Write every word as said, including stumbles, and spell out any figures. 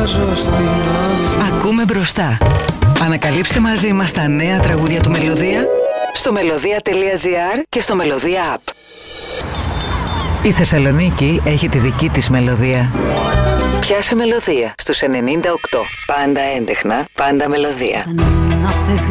βάζω στην άδεια. Ακούμε μπροστά. Ανακαλύψτε μαζί μας τα νέα τραγούδια του Μελωδία στο μελωδία τελεία τζι άρ και στο Μελωδία App. Η Θεσσαλονίκη έχει τη δική της μελωδία. Πιάσε Μελωδία στους ενενήντα οκτώ. Πάντα έντεχνα, πάντα μελωδία.